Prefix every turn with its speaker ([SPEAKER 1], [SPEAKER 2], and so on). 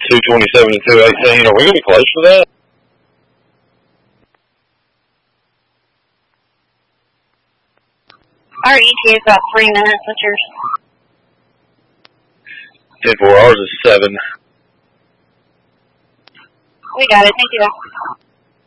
[SPEAKER 1] 227 to 218. Are we going to be close for that?
[SPEAKER 2] Our ETA is about 3 minutes. What's yours?
[SPEAKER 1] 10-4, ours is 7.
[SPEAKER 2] We got it. Thank you.